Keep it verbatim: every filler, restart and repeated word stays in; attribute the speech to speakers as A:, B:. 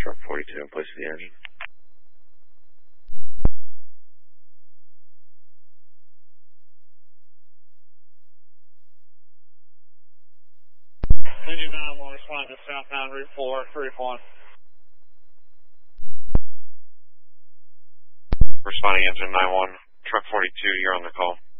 A: truck forty-two in place of the engine.
B: Engine nine one, respond to southbound Route four, three one.
A: Responding engine nine one, truck forty-two, you're on the call.